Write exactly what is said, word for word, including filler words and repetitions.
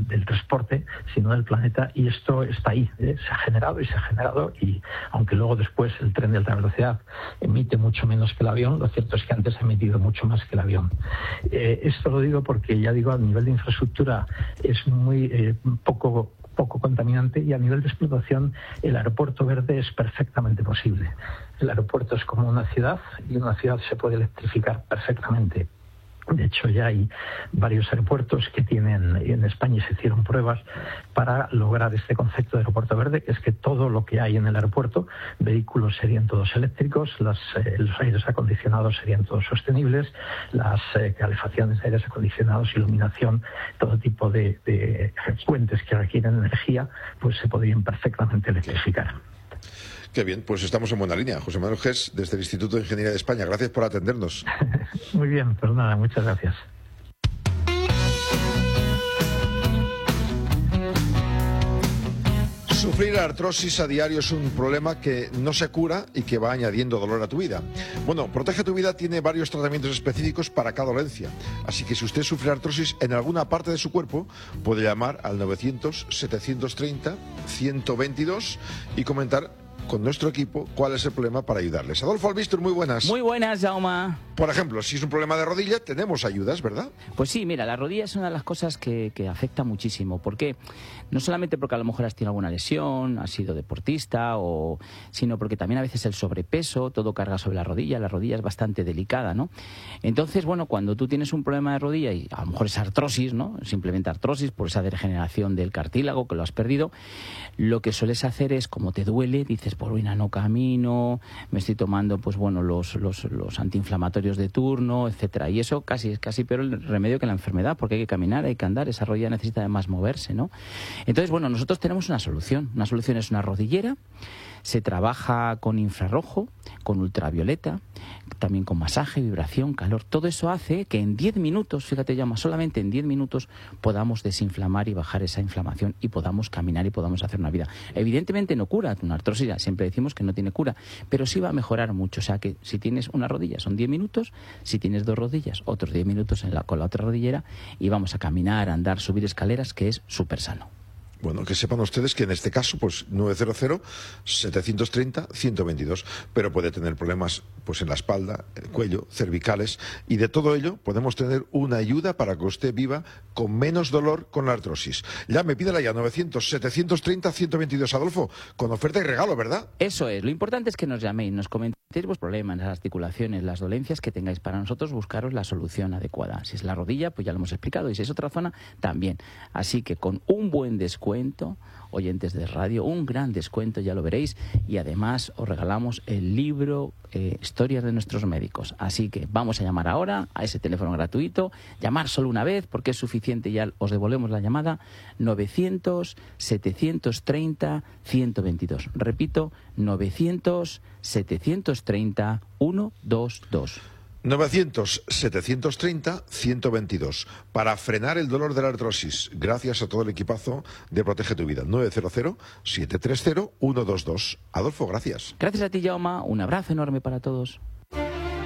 del, del transporte, sino del planeta, y esto está ahí, ¿eh? Se ha generado y se ha generado, y aunque luego después el tren de alta velocidad emite mucho menos que el avión, lo cierto es que antes ha emitido mucho más que el avión. Eh, esto lo digo porque, ya digo, a nivel de infraestructura es muy eh, poco poco contaminante, y a nivel de explotación el aeropuerto verde es perfectamente posible. El aeropuerto es como una ciudad, y una ciudad se puede electrificar perfectamente. De hecho, ya hay varios aeropuertos que tienen, en España se hicieron pruebas para lograr este concepto de aeropuerto verde, que es que todo lo que hay en el aeropuerto, vehículos serían todos eléctricos, las, eh, los aires acondicionados serían todos sostenibles, las eh, calefacciones de aires acondicionados, iluminación, todo tipo de, de fuentes que requieren energía, pues se podrían perfectamente electrificar. Qué bien, pues estamos en buena línea. José Manuel Gess, desde el Instituto de Ingeniería de España. Gracias por atendernos. Muy bien, pues nada, muchas gracias. Sufrir artrosis a diario es un problema que no se cura y que va añadiendo dolor a tu vida. Bueno, Protege tu Vida tiene varios tratamientos específicos para cada dolencia. Así que si usted sufre artrosis en alguna parte de su cuerpo, puede llamar al novecientos, setecientos treinta, ciento veintidós y comentar con nuestro equipo cuál es el problema para ayudarles. Adolfo Albistur, muy buenas. Muy buenas, Jaume. Por ejemplo, si es un problema de rodilla, tenemos ayudas, ¿verdad? Pues sí, mira, la rodilla es una de las cosas que, que afecta muchísimo. ¿Por qué? No solamente porque a lo mejor has tenido alguna lesión, has sido deportista, o, sino porque también a veces el sobrepeso, todo carga sobre la rodilla. La rodilla es bastante delicada, ¿no? Entonces, bueno, cuando tú tienes un problema de rodilla, y a lo mejor es artrosis, ¿no? Simplemente artrosis por esa degeneración del cartílago que lo has perdido, lo que sueles hacer es, como te duele, dices, por ruina no camino, me estoy tomando, pues bueno, los, los, los antiinflamatorios de turno, etcétera. Y eso casi es casi peor el remedio que la enfermedad, porque hay que caminar, hay que andar, esa rodilla necesita además moverse, ¿no? Entonces, bueno, nosotros tenemos una solución. Una solución es una rodillera. Se trabaja con infrarrojo, con ultravioleta, también con masaje, vibración, calor. Todo eso hace que en diez minutos, fíjate, llama, solamente en diez minutos podamos desinflamar y bajar esa inflamación y podamos caminar y podamos hacer una vida. Evidentemente no cura una artrosis, siempre decimos que no tiene cura, pero sí va a mejorar mucho. O sea que si tienes una rodilla son diez minutos, si tienes dos rodillas, otros diez minutos en la, con la otra rodillera, y vamos a caminar, andar, subir escaleras, que es súper sano. Bueno, que sepan ustedes que en este caso, pues novecientos, setecientos treinta, ciento veintidós, pero puede tener problemas pues en la espalda, el cuello, cervicales, y de todo ello podemos tener una ayuda para que usted viva con menos dolor con la artrosis. Llame, pídala ya, novecientos, setecientos treinta, ciento veintidós, Adolfo, con oferta y regalo, ¿verdad? Eso es, lo importante es que nos llaméis, nos comentéis los problemas, las articulaciones, las dolencias que tengáis, para nosotros buscaros la solución adecuada. Si es la rodilla, pues ya lo hemos explicado, y si es otra zona, también. Así que con un buen descuento, oyentes de radio, un gran descuento, ya lo veréis, y además os regalamos el libro eh, Historias de nuestros médicos. Así que vamos a llamar ahora a ese teléfono gratuito, llamar solo una vez porque es suficiente, ya os devolvemos la llamada, novecientos, setecientos treinta, ciento veintidós. Repito, novecientos, setecientos treinta, ciento veintidós. novecientos, setecientos treinta, ciento veintidós. Para frenar el dolor de la artrosis, gracias a todo el equipazo de Protege tu Vida. novecientos, setecientos treinta, ciento veintidós. Adolfo, gracias. Gracias a ti, Jaume. Un abrazo enorme para todos.